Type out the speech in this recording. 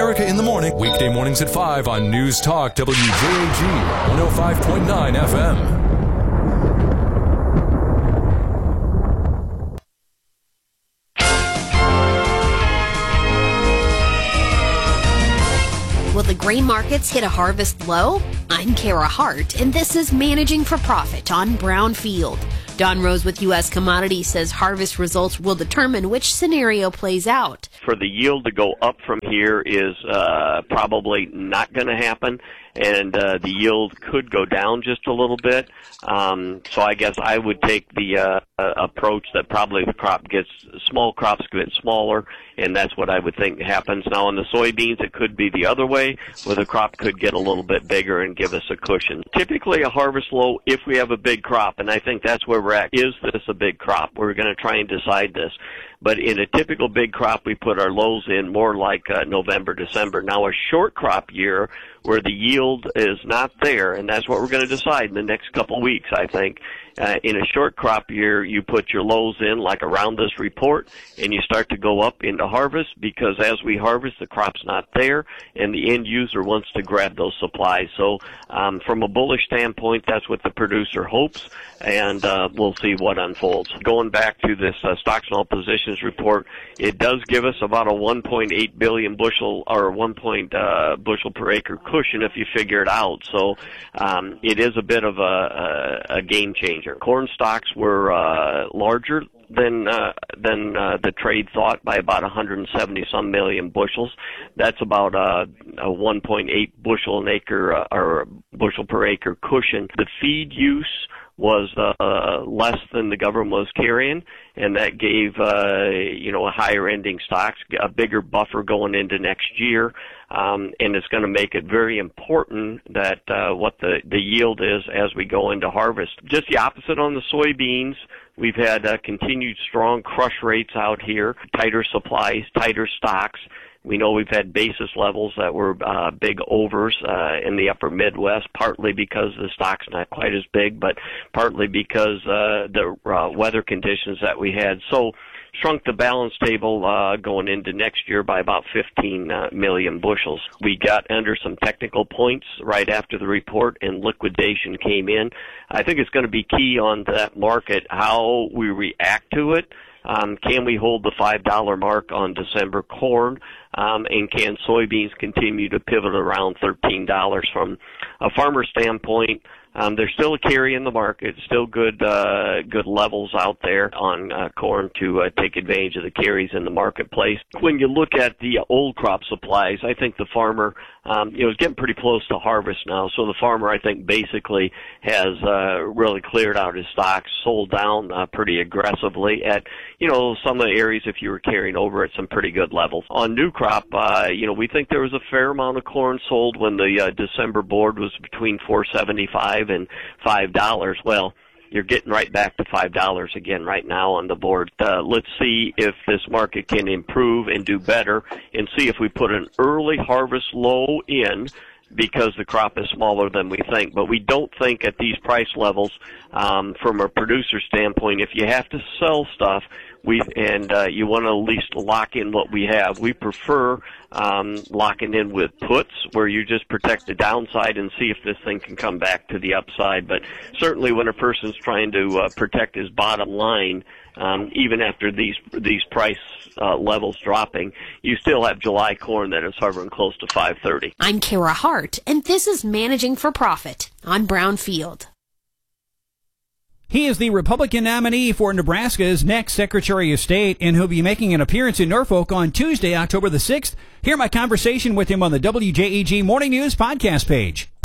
America in the Morning, weekday mornings at 5 on News Talk WJAG 105.9 FM. Will the grain markets hit a harvest low? I'm Kara Hart, and this is Managing for Profit on Brownfield. Don Rose with U.S. Commodities says harvest results will determine which scenario plays out. For the yield to go up from here is probably not going to happen, and the yield could go down just a little bit. So I guess I would take the approach that probably the small crops get smaller, and that's what I would think happens. Now on the soybeans, it could be the other way, where the crop could get a little bit bigger and give us a cushion. Typically a harvest low if we have a big crop, and I think that's where we're at. Is this a big crop? We're going to try and decide this. But in a typical big crop, we put our lows in more like November, December. Now a short crop year where the yield is not there, and that's what we're going to decide in the next couple of weeks, I think. In a short crop year, you put your lows in like around this report, and you start to go up into harvest, because as we harvest, the crop's not there, and the end user wants to grab those supplies. So from a bullish standpoint, that's what the producer hopes, and we'll see what unfolds. Going back to this stocks and all positions report, it does give us about a 1.8 billion bushel or 1 bushel per acre cushion if you figure it out. So it is a bit of a game changer. Corn stocks were larger than the trade thought by about 170 some million bushels. That's about a 1.8 bushel an acre or bushel per acre cushion. The feed use was less than the government was carrying, and that gave a higher ending stocks, a bigger buffer going into next year, and it's going to make it very important that what the yield is as we go into harvest. Just the opposite on the soybeans. We've had continued strong crush rates out here, tighter supplies, tighter stocks. We know we've had basis levels that were big overs in the upper Midwest, partly because the stock's not quite as big, but partly because the weather conditions that we had. So shrunk the balance table going into next year by about 15 million bushels. We got under some technical points right after the report, and liquidation came in. I think it's going to be key on that market how we react to it. Can we hold the $5 mark on December corn? And can soybeans continue to pivot around $13? From a farmer standpoint, there's still a carry in the market, still good levels out there on corn to take advantage of the carries in the marketplace. When you look at the old crop supplies, I think the farmer is getting pretty close to harvest now. So the farmer, I think, basically has really cleared out his stocks, sold down pretty aggressively at some of the areas if you were carrying over at some pretty good levels. On new crop, we think there was a fair amount of corn sold when the December board was between $4.75 and $5. Well, you're getting right back to $5 again right now on the board. Let's see if this market can improve and do better, and see if we put an early harvest low in, because the crop is smaller than we think. But we don't think at these price levels, from a producer standpoint, if you have to sell stuff, you want to at least lock in what we have. We prefer locking in with puts, where you just protect the downside and see if this thing can come back to the upside. But certainly when a person's trying to protect his bottom line, even after these price levels dropping, you still have July corn that is hovering close to $5.30. I'm Kara Hart, and this is Managing for Profit on Brownfield. He is the Republican nominee for Nebraska's next Secretary of State, and he'll be making an appearance in Norfolk on Tuesday, October the 6th. Hear my conversation with him on the WJEG Morning News podcast page.